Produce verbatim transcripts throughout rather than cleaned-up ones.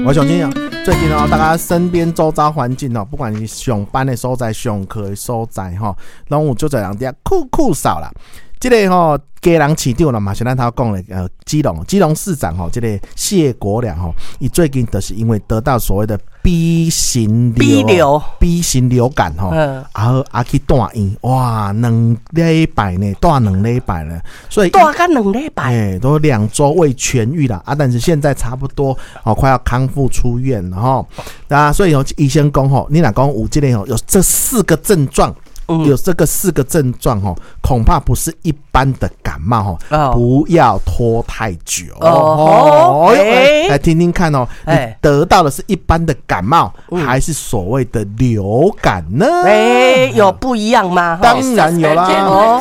我相信最近哦，大家身边周遭环境哦，不管你上班的所在、上课的所在哈，拢有就这两点酷酷少啦。这个吼、哦，家人市长啦嘛，是咱头讲的呃，基隆基隆市长吼、哦，这个谢国良吼，伊最近就是因为得到所谓的 B 型流 B 流 B 型流感吼，嗯，然后啊去住院，哇，两礼拜呢，住两礼拜了，所以住干两礼拜， 哎，都两周未痊愈啦啊，但是现在差不多哦，快要康复出院了哈，啊，所以有医生讲吼，你若讲有这个吼，有这四个症状。有这个四个症状哦，恐怕不是一般的感冒哦，不要拖太久哦。来来听听看哦，你得到的是一般的感冒，还是所谓的流感呢？ 哎，有不一样吗？ 当然有啦。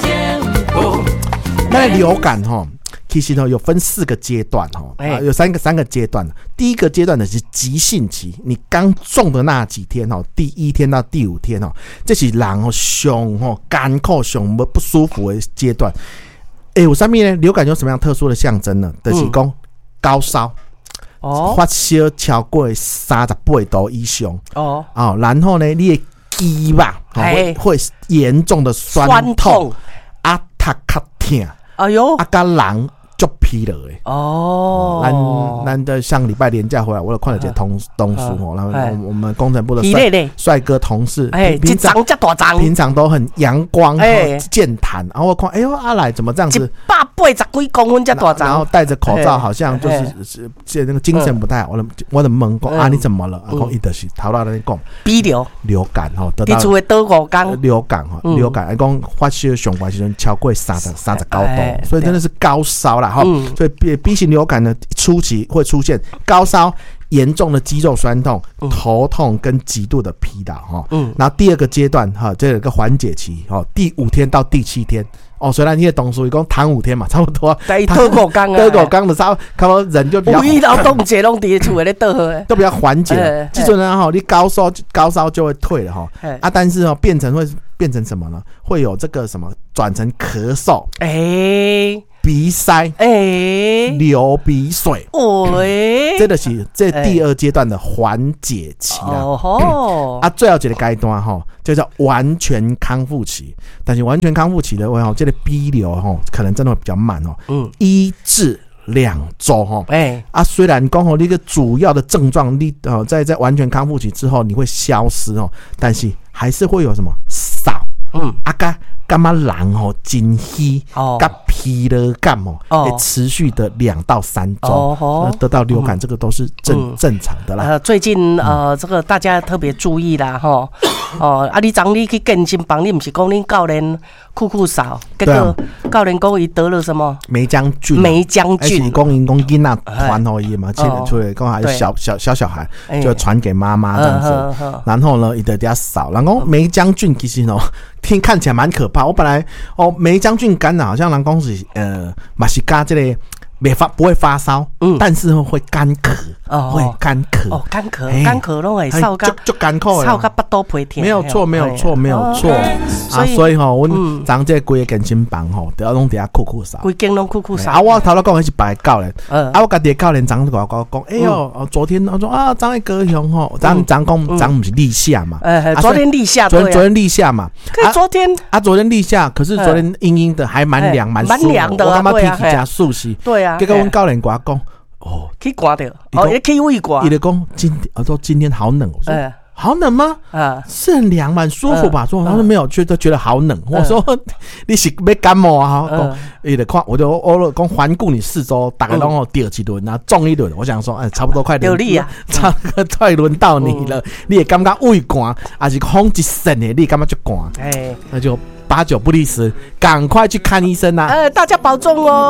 那流感哈。其实呢，有分四个阶段哈、欸，有三个三个阶段。第一个阶段呢是急性期，你刚中的那几天哈，第一天到第五天哈，这是人哦上吼干口上不不舒服的阶段。哎、欸，有上面呢，流感有什么样特殊的象征呢？就是讲高烧，哦，发烧超过三十八度以上，哦，哦，然后呢，你的肌吧、哦、会会严重的酸痛，酸痛啊，他卡痛，哎呦，啊，甲人。就疲了哎、欸、哦，咱咱的上礼拜连假回来，我有看了这同同事哦，然后我们工程部的帅帅哥同事， 哎，平常平常都很阳光、健谈，然后我看，哎呦，阿来怎么这样子？ 一百八十几公分这大张， 然后戴着口罩，好像就是是那个精神不太好。我的我的问讲啊，你怎么了？啊，讲伊就是头到那里讲鼻流流感吼，得到你厝的多五天流感哈，流感，伊讲发烧上关时阵超过三十三十九度，所以真的是高烧啦。嗯、所以 B 型流感呢，初期会出现高烧、严重的肌肉酸痛、嗯、头痛跟极度的疲劳哈。嗯，然后第二个阶段哈，这有一个缓解期哈，第五天到第七天哦。虽然你的董事一共躺五天嘛，差不多。 对，倒五天啊， 倒五天的差不多人就比较。 有医疗冻结拢伫厝咧倒诶， 都比较缓解。基本上哈，你高烧高烧就会退了哈。啊，但是哦，变成会变成什么呢？会有这个什么转成咳嗽。哎、欸。鼻塞，哎、欸，流鼻水，哦、欸，这个是这第二阶段的缓解期啦。哦啊，最后一个阶段哈，就叫完全康复期。但是完全康复期的话，这个 B 流哈，可能真的会比较慢哦。嗯，一至两周哈。哎，啊，虽然讲吼，那个主要的症状，你呃，在在完全康复期之后，你会消失哦，但是还是会有什么少，嗯，啊个。干嘛人哦，真虚，甲疲劳感哦，会持续的两到三周、哦，得到流感、嗯、这个都是正、嗯、正常的啦。 呃，最近呃、嗯，这个大家特别注意啦，哈，哦，啊，你昨你去健身房，你不是讲恁教练酷酷扫，结果教练讲伊得了什么？ 梅将军、啊， 梅将军， 是讲因讲囡仔传给伊嘛，现在出来讲还有小小小小孩，就传给妈妈这样子，嗯嗯、然后呢，伊得底下扫，然后梅将军其实哦。听看起来蛮可怕，我本来哦梅将军感染好像人讲是呃嘛是加这个没发不会发烧，嗯，但是会干咳，哦，会干咳， 哦，干咳，干咳拢会烧个， 就干咳， 烧个巴肚皮疼， 没有错，没有错，没有错，啊，所以吼，我咱这规个健身房吼，都要拢底下酷酷扫， 规间拢酷酷扫。 啊，我头头讲的是白教练，啊，我家己的教练长就跟我讲，哎呦，昨天我说啊，张的高雄吼，咱咱讲咱不是立夏嘛，哎， 昨天立夏， 昨昨天立夏嘛， 可昨天啊，昨天立夏，可是昨天阴阴的，还蛮凉，蛮蛮凉的， 我感觉天气真舒适， 对啊。 结果阮教练跟我讲，哦， 去刮掉，哦，也可以胃刮。 伊就讲今天，我说今天好冷，我说、欸、好冷吗？啊，是很凉，蛮舒服吧？说、呃、他说没有，觉得觉得好冷。呃、我说你是要感冒啊？讲伊就看，我就我讲环顾你四周，大概拢第二几轮啊，中一轮。我想说，哎，差不多快轮你啊， 差快轮到你了，嗯、你也感觉胃寒，还是风一身的，你感觉就寒？哎，那就八九不离十，赶快去看医生啊！ 呃，大家保重哦。